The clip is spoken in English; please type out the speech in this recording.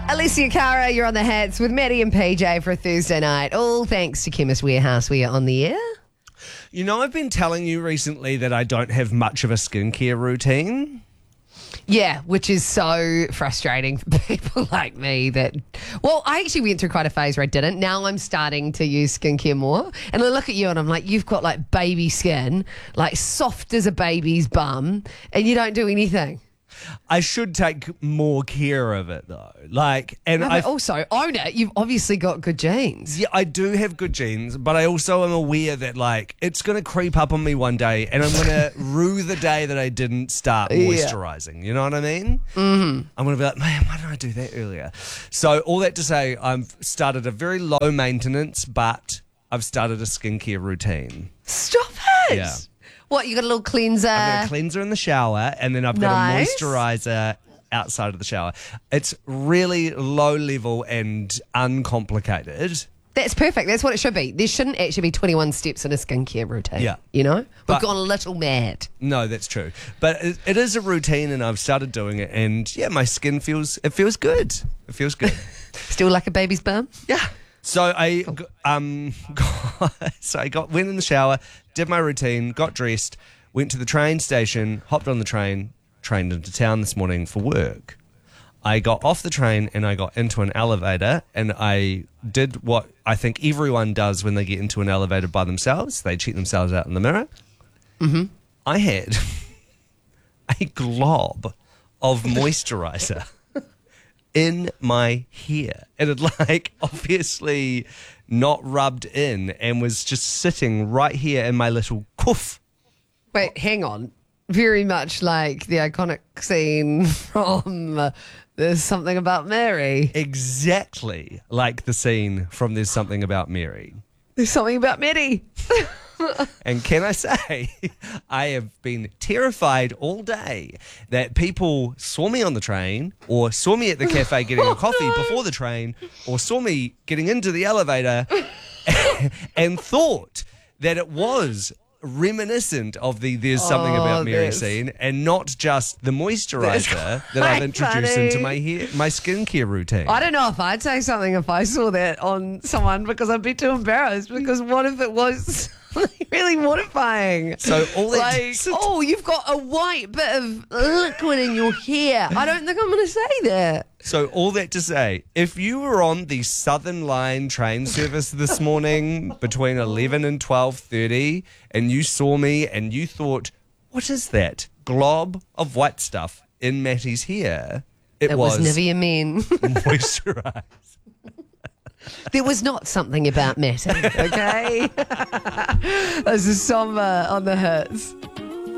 Alicia Cara, you're on the hats with Maddie and PJ for a Thursday night. All thanks to Chemist Warehouse. We are on the air. You know, I've been telling you recently that I don't have much of a skincare routine. Yeah, which is so frustrating for people like me that, well, I actually went through quite a phase where I didn't. Now I'm starting to use skincare more. And I look at you and I'm like, you've got like baby skin, like soft as a baby's bum, and you don't do anything. I should take more care of it though. But also own it. You've obviously got good genes. Yeah, I do have good genes, but I also am aware that it's going to creep up on me one day and I'm going to rue the day that I didn't start moisturising. You know what I mean? Mm-hmm. I'm going to be like, man, why didn't I do that earlier? So all that to say, I've started a very low maintenance, but I've started a skincare routine. Stop it. Yeah. What, you got a little cleanser? I've got a cleanser in the shower and then I've got a moisturiser outside of the shower. It's really low level and uncomplicated. That's perfect. That's what it should be. There shouldn't actually be 21 steps in a skincare routine. Yeah. You know? We've gone a little mad. No, that's true. But it is a routine and I've started doing it and yeah, my skin feels good. It feels good. Still like a baby's bum? Yeah. So I went in the shower, did my routine, got dressed, went to the train station, hopped on the train, trained into town this morning for work. I got off the train and I got into an elevator and I did what I think everyone does when they get into an elevator by themselves. They check themselves out in the mirror. Mm-hmm. I had a glob of moisturiser in my hair. It had obviously not rubbed in and was just sitting right here in my little cuff. Wait, hang on. Very much like the iconic scene from There's Something About Mary. Exactly like the scene from There's Something About Mary. There's something about Maddie. And can I say, I have been terrified all day that people saw me on the train or saw me at the cafe getting a coffee before the train or saw me getting into the elevator and thought that it was reminiscent of the There's Something About Mary scene and not just the moisturiser that I've introduced into my skincare routine. I don't know if I'd say something if I saw that on someone because I'd be too embarrassed because what if it was really mortifying? So all that you've got a white bit of liquid in your hair. I don't think I'm going to say that. So all that to say, if you were on the Southern Line train service this morning between 11 and 12:30 and you saw me and you thought, what is that glob of white stuff in Mattie's hair? It was Nivea Men. moisturised. There was not something about Matty, okay? This is Somber on the Hits.